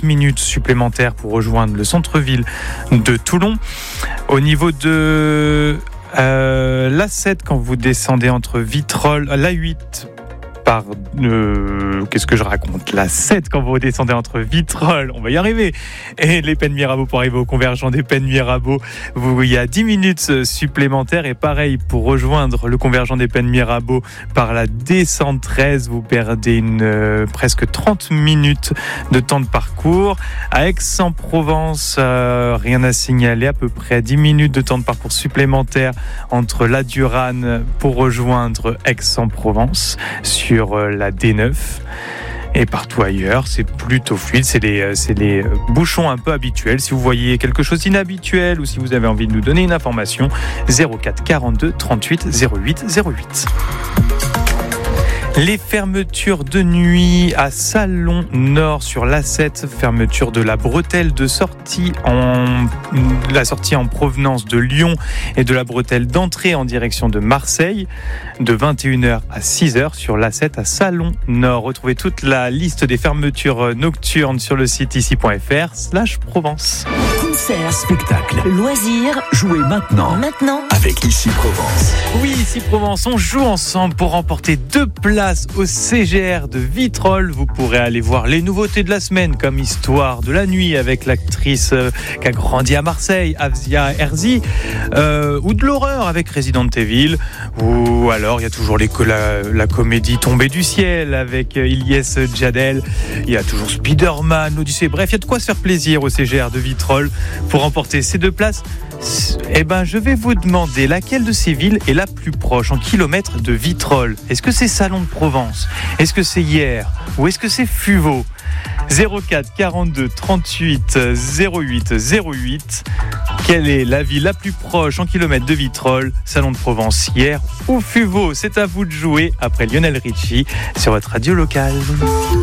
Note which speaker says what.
Speaker 1: minutes supplémentaires pour rejoindre le centre-ville de Toulon. Au niveau de l'A7, quand vous descendez entre Vitrolles, l'A8, qu'est-ce que je raconte ? La 7 quand vous descendez entre Vitrolles, on va y arriver, et les Pennes Mirabeau pour arriver au convergent des Pennes Mirabeau, il y a 10 minutes supplémentaires. Et pareil, pour rejoindre le convergent des Pennes Mirabeau par la D113, vous perdez presque 30 minutes de temps de parcours. À Aix-en-Provence, rien à signaler, à peu près 10 minutes de temps de parcours supplémentaire entre la Durane pour rejoindre Aix-en-Provence sur la D9. Et partout ailleurs, c'est plutôt fluide. C'est les bouchons un peu habituels. Si vous voyez quelque chose d'inhabituel ou si vous avez envie de nous donner une information, 04 42 38 08 08. Les fermetures de nuit à Salon Nord sur l'A7, fermeture de la bretelle de sortie la sortie en provenance de Lyon et de la bretelle d'entrée en direction de Marseille de 21h à 6h sur l'A7 à Salon Nord. Retrouvez toute la liste des fermetures nocturnes sur le site ici.fr/Provence.
Speaker 2: Concert, spectacle, loisirs, jouez maintenant avec Ici Provence.
Speaker 1: Oui, Ici Provence, on joue ensemble pour remporter 2 places au CGR de Vitrolles. Vous pourrez aller voir les nouveautés de la semaine comme Histoire de la nuit avec l'actrice qui a grandi à Marseille, Afzia Herzi, ou de l'horreur avec Resident Evil, ou alors il y a toujours la comédie Tombée du ciel avec Ilyes Djadel, il y a toujours Spider-Man, l'Odyssée, bref, il y a de quoi se faire plaisir au CGR de Vitrolles. Pour remporter ces 2 places, je vais vous demander laquelle de ces villes est la plus proche en kilomètres de Vitrolles. Est-ce que c'est Salon de Provence ? Est-ce que c'est Hyères ? Ou est-ce que c'est Fuveau ? 04 42 38 08 08. Quelle est la ville la plus proche en kilomètres de Vitrolles ? Salon de Provence, Hyères ou Fuveau ? C'est à vous de jouer après Lionel Richie sur votre radio locale.